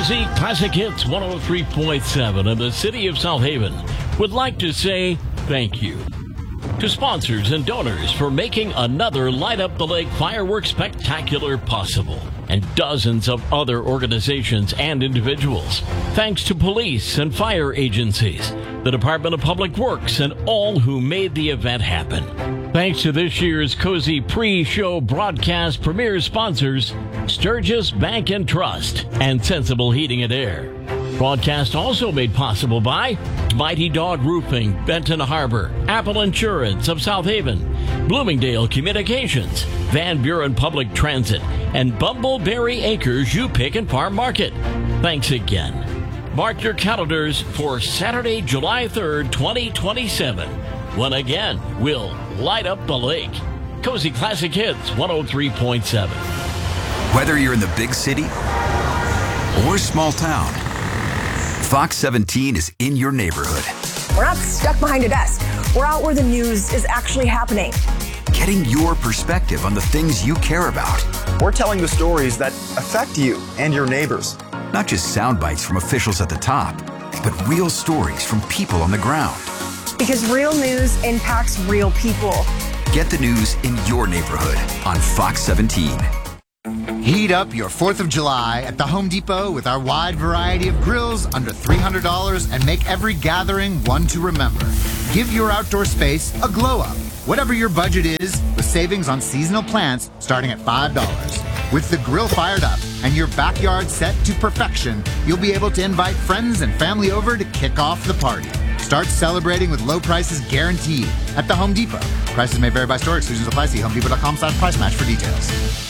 Cozy Classic Hits 103.7 and the City of South Haven would like to say thank you to sponsors and donors for making another Light Up the Lake fireworks spectacular possible, and dozens of other organizations and individuals. Thanks to police and fire agencies, the Department of Public Works, and all who made the event happen. Thanks to this year's Cozy pre-show broadcast premier sponsors, Sturgis Bank and Trust and Sensible Heating and Air. Broadcast also made possible by Mighty Dog Roofing, Benton Harbor, Apple Insurance of South Haven, Bloomingdale Communications, Van Buren Public Transit, and Bumbleberry Acres U-Pick and Farm Market. Thanks again. Mark your calendars for Saturday, July 3rd, 2027, when again we'll light up the lake. Cozy Classic Hits 103.7. Whether you're in the big city or small town, Fox 17 is in your neighborhood. We're not stuck behind a desk. We're out where the news is actually happening. Getting your perspective on the things you care about. We're telling the stories that affect you and your neighbors. Not just sound bites from officials at the top, but real stories from people on the ground. Because real news impacts real people. Get the news in your neighborhood on Fox 17. Heat up your 4th of July at the Home Depot with our wide variety of grills under $300 and make every gathering one to remember. Give your outdoor space a glow up, whatever your budget is, with savings on seasonal plants starting at $5. With the grill fired up and your backyard set to perfection, you'll be able to invite friends and family over to kick off the party. Start celebrating with low prices guaranteed at the Home Depot. Prices may vary by store. Exclusions apply. See homedepot.com/price match for details.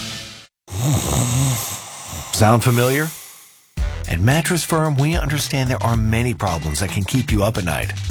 Sound familiar? At Mattress Firm, we understand there are many problems that can keep you up at night.